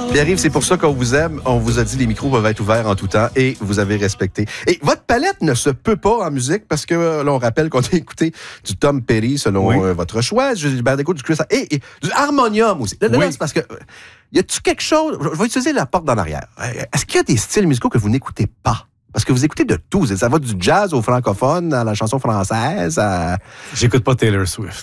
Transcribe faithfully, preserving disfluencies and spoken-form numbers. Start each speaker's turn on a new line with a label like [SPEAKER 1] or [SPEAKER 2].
[SPEAKER 1] Pierre-Yves, c'est pour ça qu'on vous aime. On vous a dit les micros peuvent être ouverts en tout temps et vous avez respecté. Et votre palette ne se peut pas en musique parce que là, on rappelle qu'on a écouté du Tom Petty selon
[SPEAKER 2] oui.
[SPEAKER 1] euh, votre choix, du Gilbert Bécaud, du Chris et, et du harmonium aussi. Là, là,
[SPEAKER 2] oui.
[SPEAKER 1] là, c'est parce que y a-tu quelque chose... Je vais utiliser la porte d'en arrière. Est-ce qu'il y a des styles musicaux que vous n'écoutez pas? Parce que vous écoutez de tout. Ça va du jazz au francophone, à la chanson française. À...
[SPEAKER 2] J'écoute pas Taylor Swift.